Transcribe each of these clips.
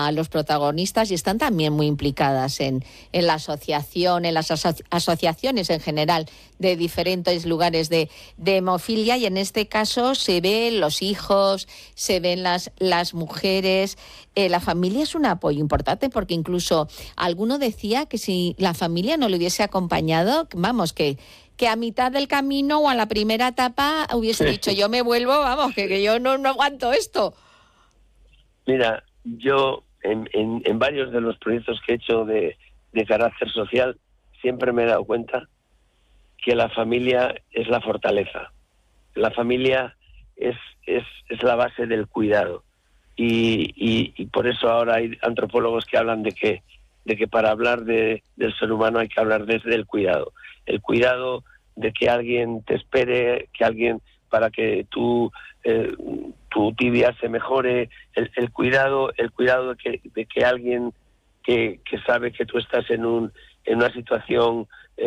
a los protagonistas y están también muy implicadas en la asociación, en las asociaciones en general de diferentes lugares de hemofilia, y en este caso se ven los hijos, se ven las mujeres. La familia es un apoyo importante, porque incluso alguno decía que si la familia no le hubiese acompañado, vamos, que a mitad del camino o a la primera etapa hubiese dicho yo me vuelvo, vamos, que yo no aguanto esto. Mira, yo en varios de los proyectos que he hecho de carácter social siempre me he dado cuenta que la familia es la fortaleza. La familia es la base del cuidado. Y por eso ahora hay antropólogos que hablan de que para hablar del ser humano hay que hablar desde el cuidado. El cuidado de que alguien te espere, que alguien para que tu tibia se mejore, el cuidado de que alguien que sabe que tú estás en una situación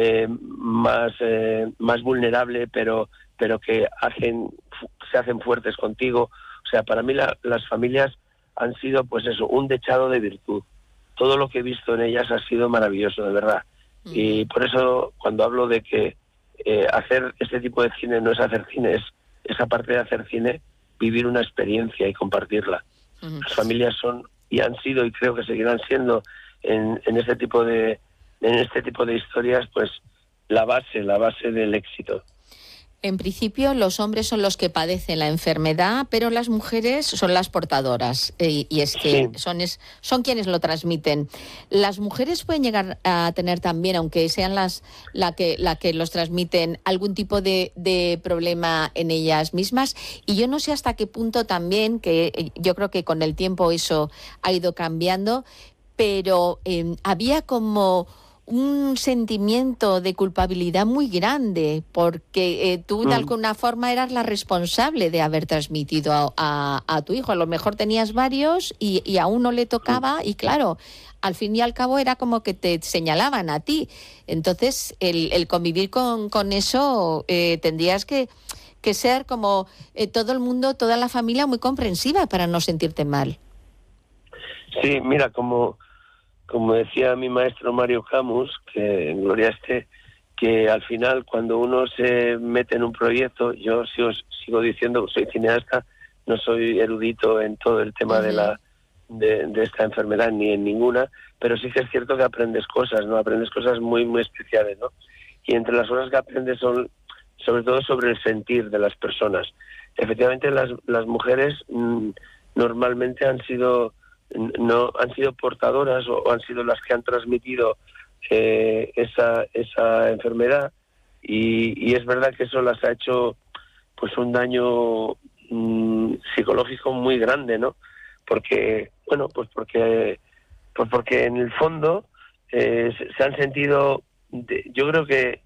más vulnerable, pero que se hacen fuertes contigo. O sea, para mí las familias han sido, pues eso, un dechado de virtud. Todo lo que he visto en ellas ha sido maravilloso, de verdad. Y por eso, cuando hablo de que hacer este tipo de cine no es hacer cine, es aparte de hacer cine, vivir una experiencia y compartirla. Las familias son y han sido, y creo que seguirán siendo, en este tipo de historias, pues la base del éxito. En principio, los hombres son los que padecen la enfermedad, pero las mujeres son las portadoras, y es que son quienes lo transmiten. Las mujeres pueden llegar a tener también, aunque sean la que los transmiten, algún tipo de problema en ellas mismas. Y yo no sé hasta qué punto también, que yo creo que con el tiempo eso ha ido cambiando, pero había como un sentimiento de culpabilidad muy grande, porque tú de alguna forma eras la responsable de haber transmitido a tu hijo. A lo mejor tenías varios y a uno le tocaba, y claro, al fin y al cabo era como que te señalaban a ti. Entonces, el convivir con eso, tendrías que ser como todo el mundo, toda la familia, muy comprensiva para no sentirte mal. Sí, mira, como decía mi maestro Mario Camus, que en gloria esté, que al final cuando uno se mete en un proyecto, yo sigo diciendo que soy cineasta, no soy erudito en todo el tema de esta enfermedad ni en ninguna, pero sí que es cierto que aprendes cosas, ¿no? Aprendes cosas muy, muy especiales, ¿no? Y entre las cosas que aprendes son sobre todo sobre el sentir de las personas. Efectivamente, las mujeres normalmente han sido portadoras o han sido las que han transmitido esa enfermedad, y es verdad que eso las ha hecho pues un daño psicológico muy grande, ¿no? Porque en el fondo se han sentido, yo creo que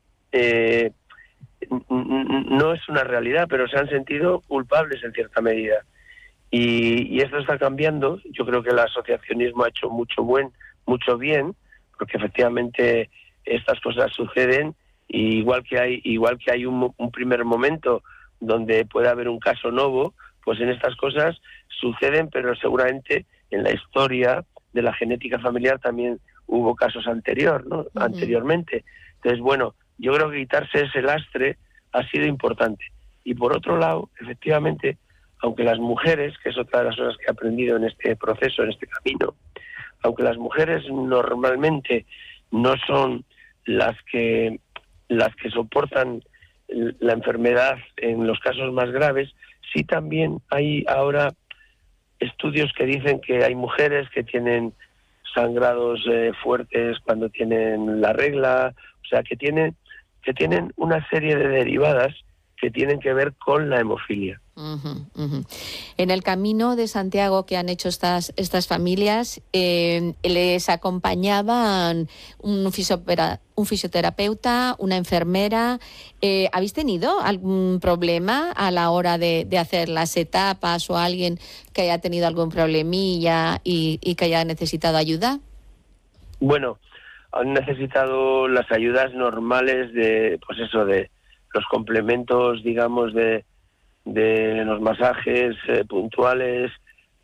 no es una realidad, pero se han sentido culpables en cierta medida. Y esto está cambiando. Yo creo que el asociacionismo ha hecho mucho bien, porque efectivamente estas cosas suceden, y igual que hay un primer momento donde puede haber un caso nuevo, pues en estas cosas suceden, pero seguramente en la historia de la genética familiar también hubo casos anteriormente. Entonces, bueno, yo creo que quitarse ese lastre ha sido importante. Y por otro lado, efectivamente, aunque las mujeres, que es otra de las cosas que he aprendido en este proceso, en este camino, aunque las mujeres normalmente no son las que soportan la enfermedad en los casos más graves, sí también hay ahora estudios que dicen que hay mujeres que tienen sangrados fuertes cuando tienen la regla, o sea, que tienen una serie de derivadas que tienen que ver con la hemofilia. En el camino de Santiago que han hecho estas familias, les acompañaban un fisioterapeuta, una enfermera. ¿Habéis tenido algún problema a la hora de hacer las etapas, o alguien que haya tenido algún problemilla y que haya necesitado ayuda? Bueno, han necesitado las ayudas normales de los complementos, digamos, de los masajes puntuales,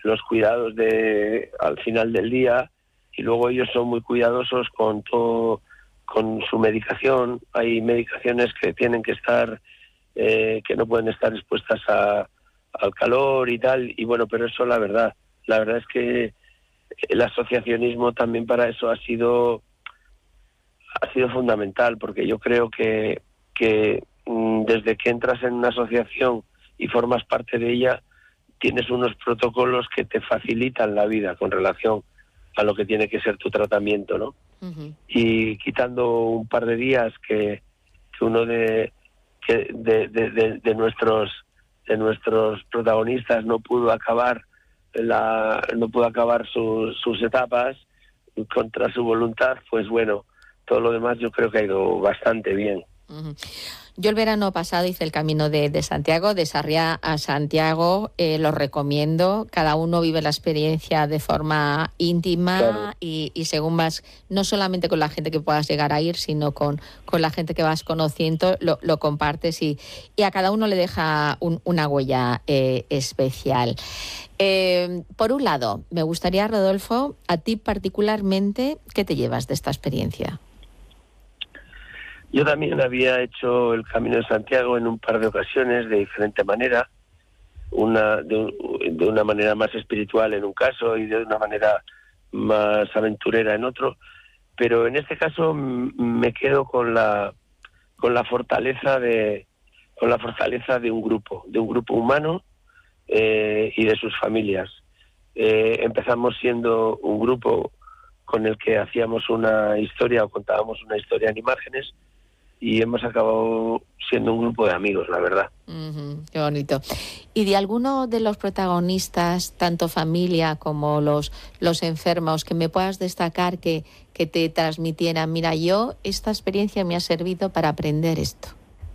los cuidados al final del día, y luego ellos son muy cuidadosos con todo, con su medicación. Hay medicaciones que tienen que estar, que no pueden estar expuestas al calor y tal, y bueno, pero eso la verdad es que el asociacionismo también para eso ha sido fundamental, porque yo creo que desde que entras en una asociación y formas parte de ella, tienes unos protocolos que te facilitan la vida con relación a lo que tiene que ser tu tratamiento, ¿no? Uh-huh. Y quitando un par de días que uno de nuestros protagonistas no pudo acabar sus etapas contra su voluntad, pues bueno, todo lo demás yo creo que ha ido bastante bien. Uh-huh. Yo el verano pasado hice el Camino de Santiago, de Sarriá a Santiago, lo recomiendo. Cada uno vive la experiencia de forma íntima, claro. y según vas, no solamente con la gente que puedas llegar a ir, sino con la gente que vas conociendo, lo compartes y a cada uno le deja una huella especial. Por un lado, me gustaría, Rodolfo, a ti particularmente, ¿qué te llevas de esta experiencia? Yo también había hecho el Camino de Santiago en un par de ocasiones de diferente manera, de una manera más espiritual en un caso y de una manera más aventurera en otro, pero en este caso me quedo con la fortaleza de un grupo humano y de sus familias. Empezamos siendo un grupo con el que hacíamos una historia o contábamos una historia en imágenes, y hemos acabado siendo un grupo de amigos, la verdad. Uh-huh, qué bonito. ¿Y de alguno de los protagonistas, tanto familia como los enfermos, que me puedas destacar que te transmitieran, mira, esta experiencia me ha servido para aprender esto?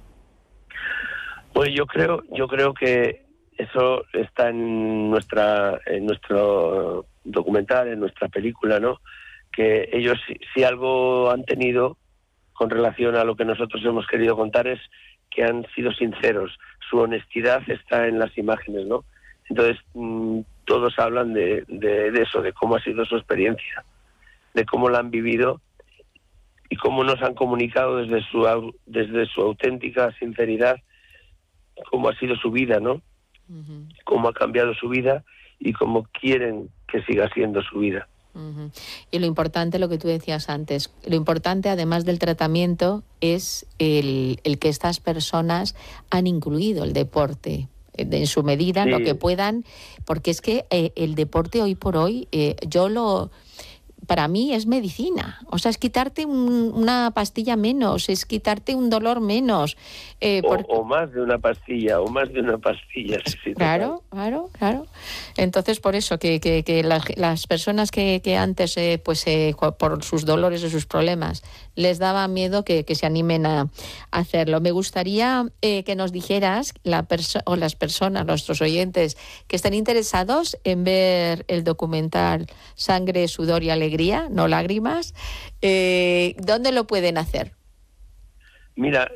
Pues yo creo que eso está en nuestro documental, en nuestra película, ¿no? Que ellos, si algo han tenido con relación a lo que nosotros hemos querido contar, es que han sido sinceros. Su honestidad está en las imágenes, ¿no? Entonces, todos hablan de eso, de cómo ha sido su experiencia, de cómo la han vivido y cómo nos han comunicado desde su auténtica sinceridad cómo ha sido su vida, ¿no? Uh-huh. Cómo ha cambiado su vida y cómo quieren que siga siendo su vida. Uh-huh. Y lo importante, lo que tú decías antes, lo importante además del tratamiento es el que estas personas han incluido el deporte en su medida, sí, lo que puedan, porque es que el deporte hoy por hoy, para mí es medicina, o sea, es quitarte una pastilla menos, es quitarte un dolor menos. O más de una pastilla, sí, claro. Entonces, por eso, que las personas que antes, por sus dolores o sus problemas, les daba miedo que se animen a hacerlo. Me gustaría que nos dijeras, las personas, nuestros oyentes, que estén interesados en ver el documental Sangre, Sudor y Alegría, no lágrimas, ¿dónde lo pueden hacer? Mira,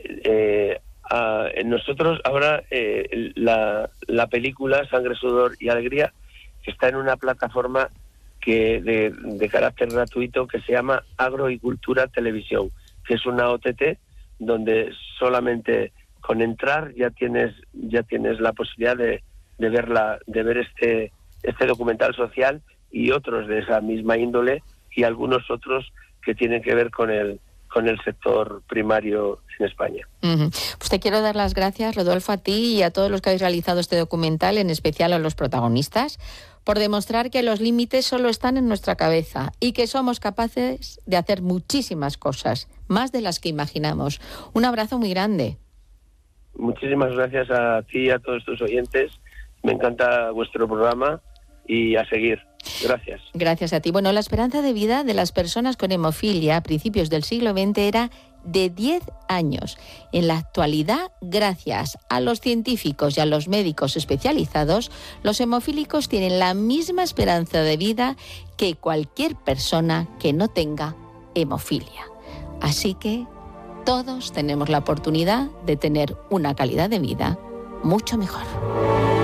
nosotros ahora la película Sangre, Sudor y Alegría está en una plataforma de carácter gratuito que se llama Agro y Cultura Televisión, que es una OTT donde solamente con entrar ya tienes la posibilidad de ver este documental social y otros de esa misma índole y algunos otros que tienen que ver con el sector primario en España. Uh-huh. Pues te quiero dar las gracias, Rodolfo, a ti y a todos los que habéis realizado este documental, en especial a los protagonistas, por demostrar que los límites solo están en nuestra cabeza y que somos capaces de hacer muchísimas cosas, más de las que imaginamos. Un abrazo muy grande. Muchísimas gracias a ti y a todos tus oyentes. Me encanta vuestro programa y a seguir. Gracias. Gracias a ti. Bueno, la esperanza de vida de las personas con hemofilia a principios del siglo XX era de 10 años. En la actualidad, gracias a los científicos y a los médicos especializados, los hemofílicos tienen la misma esperanza de vida que cualquier persona que no tenga hemofilia. Así que todos tenemos la oportunidad de tener una calidad de vida mucho mejor.